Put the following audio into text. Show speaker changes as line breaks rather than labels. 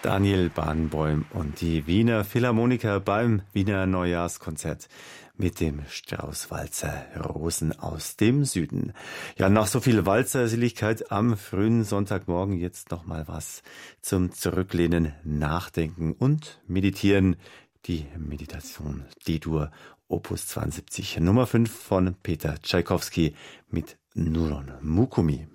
Daniel Barenboim und die Wiener Philharmoniker beim Wiener Neujahrskonzert mit dem Strauß-Walzer Rosen aus dem Süden. Ja, nach so viel Walzerseligkeit am frühen Sonntagmorgen jetzt noch mal was zum Zurücklehnen, Nachdenken und Meditieren. Die Meditation D-Dur Opus 72 Nummer 5 von Peter Tschaikowski mit Nuron Mukumi.